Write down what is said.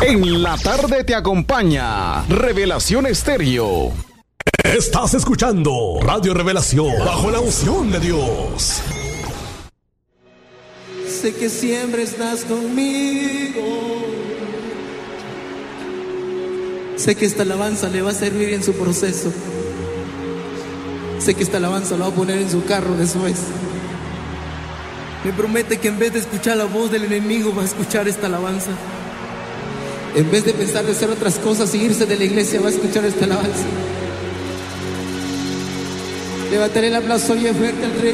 En la tarde te acompaña Revelación Estéreo. Estás escuchando Radio Revelación bajo la unción de Dios. Sé que siempre estás conmigo. Sé que esta alabanza le va a servir en su proceso. Sé que esta alabanza la va a poner en su carro después. Me promete que en vez de escuchar la voz del enemigo va a escuchar esta alabanza. En vez de pensar de hacer otras cosas y irse de la iglesia va a escuchar esta alabanza. Levantaré el aplauso y fuerte al Rey.